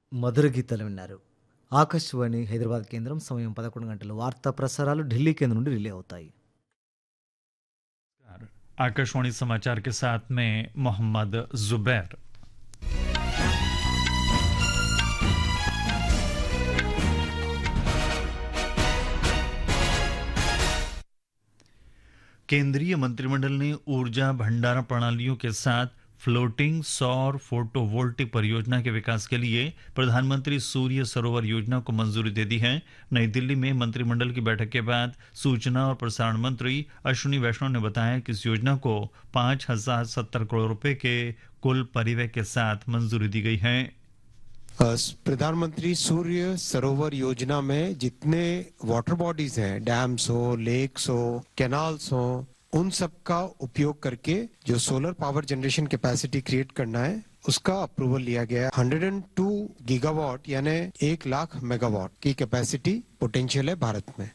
మధుర గీతాలు విన్నారు. ఆకాశవాణి హైదరాబాద్ కేంద్రం సమయం 11 గంటలు. వార్తా ప్రసారాలు ఢిల్లీ కేంద్రం నుండి రిలే అవుతాయి. आकाशवाणी समाचार के साथ में मोहम्मद जुबैर। केंद्रीय मंत्रिमंडल ने ऊर्जा भंडारण प्रणालियों के साथ फ्लोटिंग सौर फोटोवोल्टिक परियोजना के विकास के लिए प्रधानमंत्री सूर्य सरोवर योजना को मंजूरी दे दी है। नई दिल्ली में मंत्रिमंडल की बैठक के बाद सूचना और प्रसारण मंत्री अश्विनी वैष्णव ने बताया कि इस योजना को 5,070 करोड़ रुपए के कुल परिव्यय के साथ मंजूरी दी गई है। प्रधानमंत्री सूर्य सरोवर योजना में जितने वाटर बॉडीज हैं, डैम्स हो, लेक्स हो, कैनाल्स हो, उन सब का उपयोग करके जो solar power generation capacity create करना है उसका अप्रूवल लिया गया है। 102 गीगावाट यानी 1 लाख मेगावाट की कैपेसिटी पोटेंशियल है भारत में।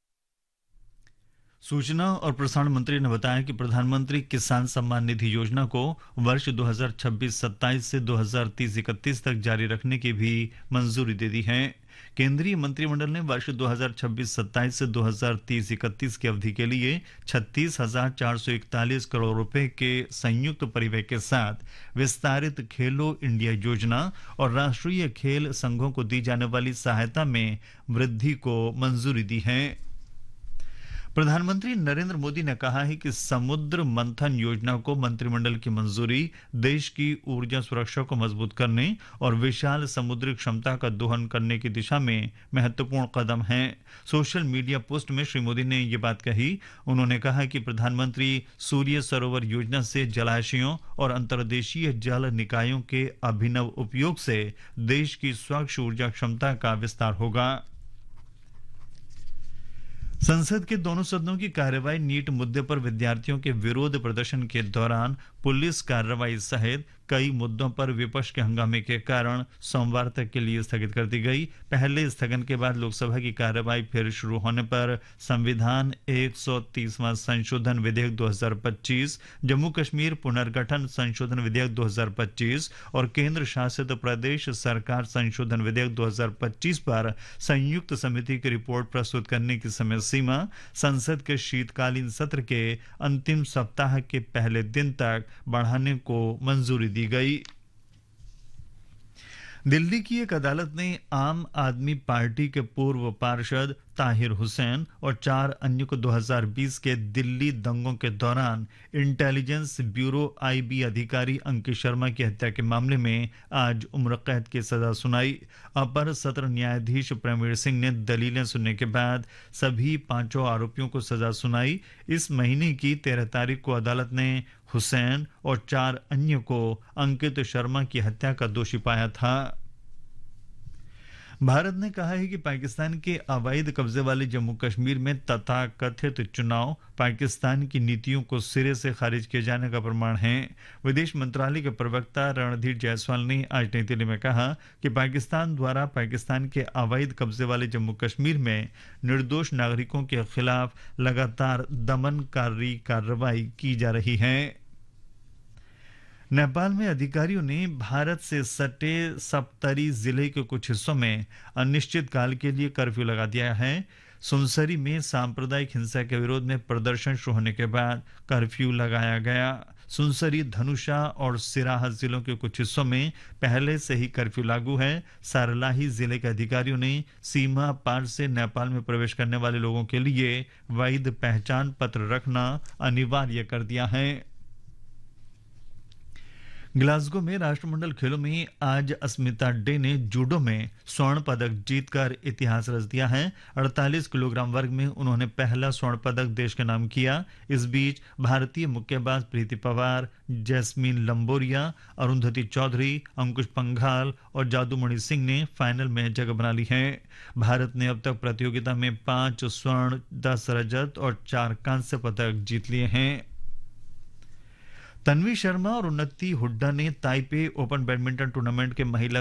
सूचना और प्रसारण मंत्री ने बताया कि प्रधानमंत्री किसान सम्मान निधि योजना को वर्ष 2026-27 से 2030-31 तक जारी रखने की भी मंजूरी दे दी है। केंद्रीय मंत्रिमंडल ने वर्ष 2026-27 से 2030-31 की अवधि के लिए 36,441 करोड़ रुपए के संयुक्त परिव्यय के साथ विस्तारित खेलो इंडिया योजना और राष्ट्रीय खेल संघों को दी जाने वाली सहायता में वृद्धि को मंजूरी दी है। प्रधानमंत्री नरेंद्र मोदी ने कहा है कि समुद्र मंथन योजना को मंत्रिमंडल की मंजूरी देश की ऊर्जा सुरक्षा को मजबूत करने और विशाल समुद्री क्षमता का दोहन करने की दिशा में महत्वपूर्ण कदम है। सोशल मीडिया पोस्ट में श्री मोदी ने ये बात कही। उन्होंने कहा कि प्रधानमंत्री सूर्य सरोवर योजना से जलाशयों और अंतर्देशीय जल निकायों के अभिनव उपयोग से देश की स्वच्छ ऊर्जा क्षमता का विस्तार होगा। संसद के दोनों सदनों की कार्यवाही नीट मुद्दे पर विद्यार्थियों के विरोध प्रदर्शन के दौरान पुलिस कार्रवाई सहित कई मुद्दों पर विपक्ष के हंगामे के कारण सोमवार तक के लिए स्थगित कर दी गई। पहले स्थगन के बाद लोकसभा की कार्यवाही फिर शुरू होने पर संविधान 130वां संशोधन विधेयक 2025, जम्मू कश्मीर पुनर्गठन संशोधन विधेयक 2025 और केंद्र शासित प्रदेश सरकार संशोधन विधेयक 2025 पर संयुक्त समिति की रिपोर्ट प्रस्तुत करने की समय सीमा संसद के शीतकालीन सत्र के अंतिम सप्ताह के पहले दिन तक बढ़ाने को मंजूरी दी गई। दिल्ली की एक अदालत ने आम आदमी पार्टी के पूर्व पार्षद ताहिर हुसैन और 4 अन्य को 2020 के दिल्ली दंगों के दौरान इंटेलिजेंस ब्यूरो आईबी अधिकारी अंकित शर्मा की हत्या के मामले में आज उम्र कैद की सजा सुनाई। अपर सत्र न्यायाधीश प्रवीण सिंह ने दलीलें सुनने के बाद सभी 5 आरोपियों को सजा सुनाई। इस महीने की 13 तारीख को अदालत ने हुसैन और 4 अन्य को अंकित शर्मा की हत्या का दोषी पाया था। भारत ने कहा है कि पाकिस्तान के अवैध कब्जे वाले जम्मू कश्मीर में तथाकथित चुनाव पाकिस्तान की नीतियों को सिरे से खारिज किए जाने का प्रमाण है। विदेश मंत्रालय के प्रवक्ता रणधीर जायसवाल ने आज नई दिल्ली में कहा कि पाकिस्तान द्वारा पाकिस्तान के अवैध कब्जे वाले जम्मू कश्मीर में निर्दोष नागरिकों के खिलाफ लगातार दमनकारी कार्रवाई की जा रही है। नेपाल में अधिकारियों ने भारत से सटे सप्तरी जिले के कुछ हिस्सों में अनिश्चित काल के लिए कर्फ्यू लगा दिया है। सुनसरी में सांप्रदायिक हिंसा के विरोध में प्रदर्शन शुरू होने के बाद कर्फ्यू लगाया गया। सुनसरी, धनुषा और सिराहा जिलों के कुछ हिस्सों में पहले से ही कर्फ्यू लागू है। सारलाही जिले के अधिकारियों ने सीमा पार से नेपाल में प्रवेश करने वाले लोगों के लिए वैध पहचान पत्र रखना अनिवार्य कर दिया है। ग्लासगो में राष्ट्रमंडल खेलों में आज अस्मिता डे ने जूडो में स्वर्ण पदक जीतकर इतिहास रच दिया है। 48 किलोग्राम वर्ग में उन्होंने पहला स्वर्ण पदक देश के नाम किया। इस बीच भारतीय मुक्केबाज प्रीति पवार, जैस्मीन लंबोरिया, अरुंधति चौधरी, अंकुश पंघाल और जादूमणि सिंह ने फाइनल में जगह बना ली है। भारत ने अब तक प्रतियोगिता में 5 स्वर्ण, 10 रजत और 4 कांस्य पदक जीत लिए हैं। तन्वी शर्मा और उन्नति हुड्डा ने ताइपे ओपन बैडमिंटन टूर्नामेंट के महिला